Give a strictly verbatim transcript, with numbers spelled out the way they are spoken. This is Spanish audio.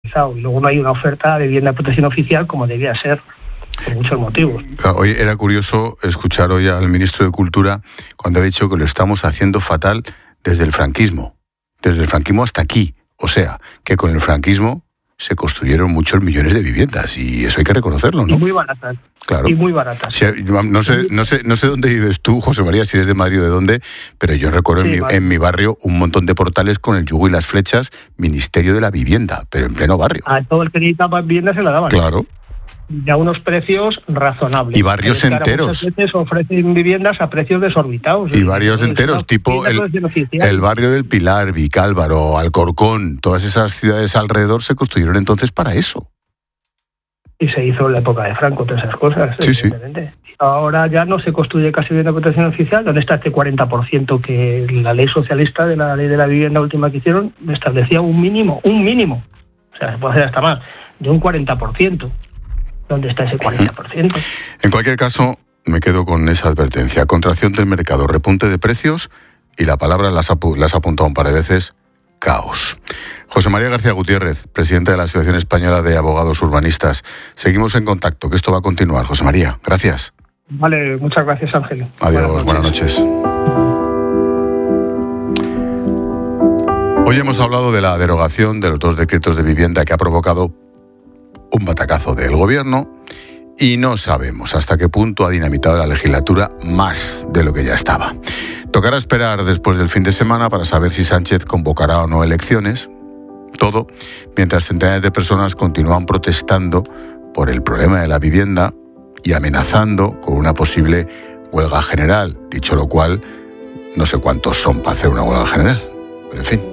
y luego no hay una oferta de vivienda de protección oficial como debía ser, por muchos motivos. Hoy era curioso escuchar hoy al ministro de Cultura cuando ha dicho que lo estamos haciendo fatal desde el franquismo, desde el franquismo hasta aquí, o sea, que con el franquismo se construyeron muchos millones de viviendas y eso hay que reconocerlo, ¿no? Y muy baratas. Claro. Y muy baratas. Sí, no sé, no sé, no sé dónde vives tú, José María, si eres de Madrid o de dónde, pero yo recuerdo sí, en, mi, en mi barrio un montón de portales con el yugo y las flechas, Ministerio de la Vivienda, pero en pleno barrio. A todo el que necesitaba vivienda se la daban. Claro. Y a unos precios razonables. Y barrios enteros. Muchas veces ofrecen viviendas a precios desorbitados. Y barrios enteros, tipo el, el barrio del Pilar, Vicálvaro, Alcorcón, todas esas ciudades alrededor se construyeron entonces para eso. Y se hizo en la época de Franco, todas esas cosas. Sí, sí. Ahora ya no se construye casi vivienda de protección oficial. ¿Dónde está este cuarenta por ciento que la ley socialista de la ley de la vivienda última que hicieron establecía un mínimo, un mínimo? O sea, se puede hacer hasta más, de un cuarenta por ciento. ¿Dónde está ese cuarenta por ciento? En cualquier caso, me quedo con esa advertencia. Contracción del mercado, repunte de precios y la palabra las ha apuntado un par de veces, caos. José María García Gutiérrez, presidente de la Asociación Española de Abogados Urbanistas. Seguimos en contacto, que esto va a continuar. José María, gracias. Vale, muchas gracias, Ángel. Adiós, buenas noches. Hoy hemos hablado de la derogación de los dos decretos de vivienda que ha provocado un batacazo del gobierno y no sabemos hasta qué punto ha dinamitado la legislatura más de lo que ya estaba. Tocará esperar después del fin de semana para saber si Sánchez convocará o no elecciones. Todo mientras centenares de personas continúan protestando por el problema de la vivienda y amenazando con una posible huelga general. Dicho lo cual, no sé cuántos son para hacer una huelga general. Pero en fin.